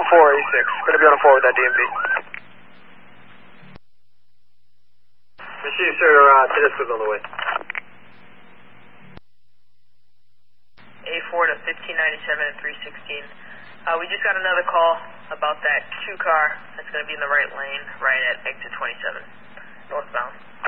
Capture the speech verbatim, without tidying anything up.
four A six. Going to be on a four with that D M V. I see you, sir. Uh, Tedesco's on the way. A four to fifteen ninety-seven and three sixteen. Uh, we just got another call about that two car that's going to be in the right lane, right at exit twenty-seven, northbound.